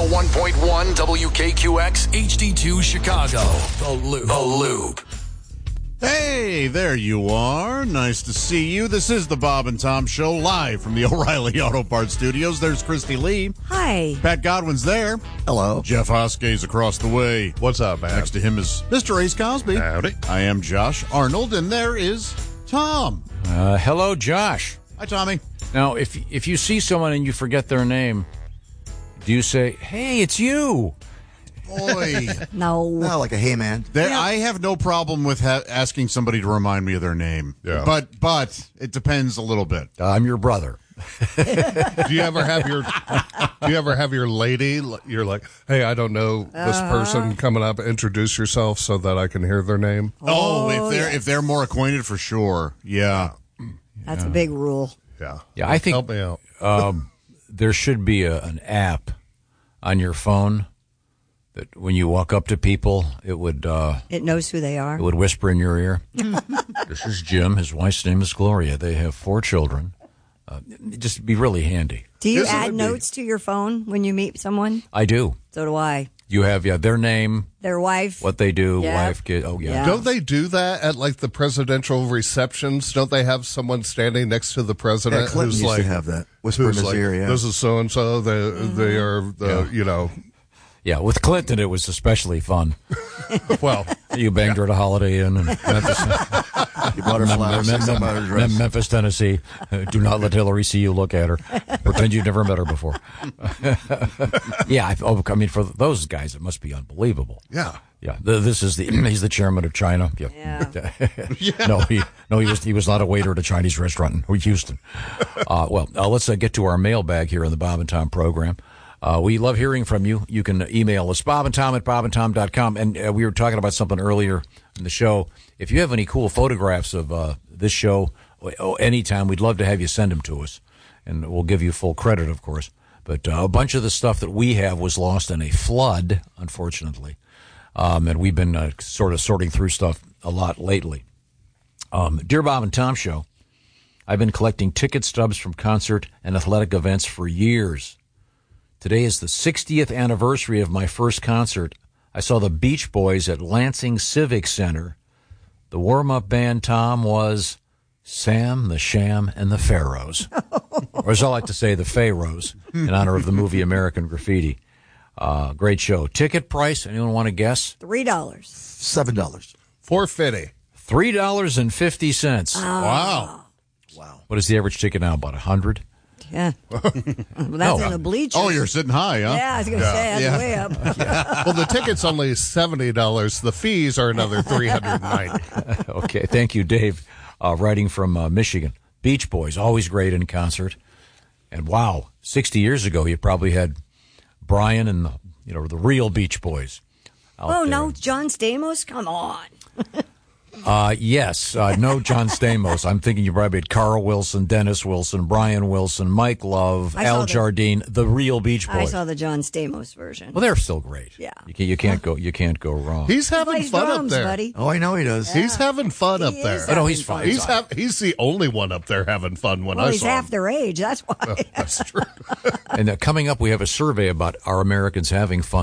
101.1 WKQX HD2 Chicago. The Loop. Hey, there you are. Nice to see you. This is the Bob and Tom Show, live from the O'Reilly Auto Parts Studios. There's Christy Lee. Hi. Pat Godwin's there. Hello. Jeff Hoskay's across the way. What's up, man? Next to him is Mr. Ace Cosby. Howdy. I am Josh Arnold, and there is Tom. Hello, Josh. Hi, Tommy. Now, if you see someone and you forget their name, do you say, "Hey, it's you"? Boy. No. No, like a hey man. I have no problem with asking somebody to remind me of their name. Yeah. But it depends a little bit. I'm your brother. Do you ever have your lady? You're like, hey, I don't know this person coming up. Introduce yourself so that I can hear their name. If they're more acquainted, for sure. Yeah. That's a big rule. Yeah. Yeah, I think help me out. there should be an app on your phone that when you walk up to people, it would It knows who they are. it would whisper in your ear. This is Jim. His wife's name is Gloria. They have 4 children. It'd just be really handy. Do you Yes, it add would be. notes to your phone when you meet someone? I do. So do I. You have their name, Their wife. what they do, Yeah. wife, kid. Oh yeah. Yeah. Don't they do that at like the presidential receptions? Don't they have someone standing next to the president Yeah, Clinton who's used like to have that. Whisper in who's his like, ear, yeah. This is so and so. They are the Yeah, with Clinton, it was especially fun. well. You banged her at a Holiday Inn in Memphis, You bought her flowers, sent something about her dress. Memphis, Tennessee. Do not let Hillary see you look at her. Pretend you've never met her before. Yeah, I mean, for those guys, it must be unbelievable. Yeah. Yeah, he's the chairman of China. Yeah. He was not a waiter at a Chinese restaurant in Houston. Let's get to our mailbag here in the Bob and Tom program. We love hearing from you. You can email us, bobandtom@bobandtom.com. And we were talking about something earlier in the show. If you have any cool photographs of this show, anytime, we'd love to have you send them to us. And we'll give you full credit, of course. But a bunch of the stuff that we have was lost in a flood, unfortunately. And we've been sort of sorting through stuff a lot lately. Dear Bob and Tom Show, I've been collecting ticket stubs from concert and athletic events for years. Today is the 60th anniversary of my first concert. I saw the Beach Boys at Lansing Civic Center. The warm-up band, Tom, was Sam, the Sham, and the Pharaohs. Or as I like to say, the Pharaohs, in honor of the movie American Graffiti. Great show. Ticket price, anyone want to guess? $3. $7. $4.50. $3.50. Wow. What is the average ticket now? About 100? Yeah. Well, that's in the bleachers. Oh, you're sitting high, huh? Yeah, I was going to say, that's way up. Well, the ticket's only $70. The fees are another $390. Okay, thank you, Dave, writing from Michigan. Beach Boys, always great in concert. And wow, 60 years ago, you probably had Brian and the real Beach Boys. Oh, no, John Stamos? Come on. Yes, no John Stamos. I'm thinking you probably had Carl Wilson, Dennis Wilson, Brian Wilson, Mike Love, Al Jardine, the real Beach Boys. I saw the John Stamos version. Well, they're still great. Yeah. You can't go wrong. He's having Plays fun drums, up there. buddy. Oh, I know he does. He's having fun up He there. is Oh, no, he's having fine. He's the only one up there having fun when Well, I he's saw half him. their age. That's why. That's true. And coming up, we have a survey about are Americans having fun